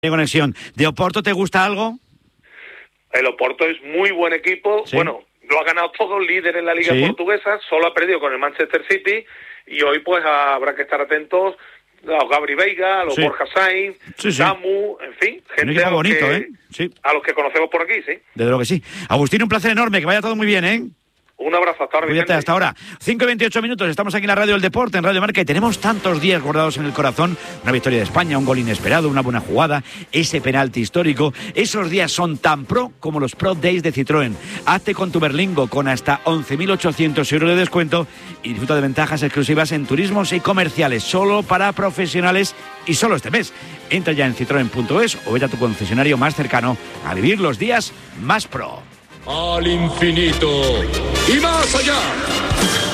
de conexión. ¿De Oporto te gusta algo? El Oporto es muy buen equipo. ¿Sí? Bueno, lo ha ganado todo, líder en la Liga Portuguesa, solo ha perdido con el Manchester City y hoy pues habrá que estar atentos a los Gabri Veiga, a los Borja Sainz, Samu, en fin, gente a los, bonito, a los que conocemos por aquí, sí. Desde luego que sí. Agustín, un placer enorme, que vaya todo muy bien, ¿eh? Un abrazo, hasta ahora. Cuídate, hasta ahora. 5:28 minutos, estamos aquí en la Radio del Deporte, en Radio Marca, y tenemos tantos días guardados en el corazón. Una victoria de España, un gol inesperado, una buena jugada, ese penalti histórico. Esos días son tan pro como los Pro Days de Citroën. Hazte con tu Berlingo con hasta 11.800 euros de descuento y disfruta de ventajas exclusivas en turismos y comerciales, solo para profesionales y solo este mes. Entra ya en citroen.es o vete a tu concesionario más cercano a vivir los días más pro. Al infinito y más allá.